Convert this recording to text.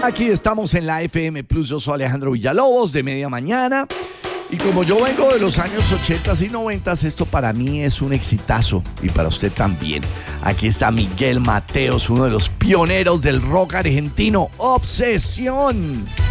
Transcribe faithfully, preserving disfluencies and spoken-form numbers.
Aquí estamos en la F M Plus. Yo soy Alejandro Villalobos de Media Mañana. Y como yo vengo de los años ochenta y noventa, esto para mí es un exitazo. Y para usted también. Aquí está Miguel Mateos, uno de los pioneros del rock argentino. Obsesión.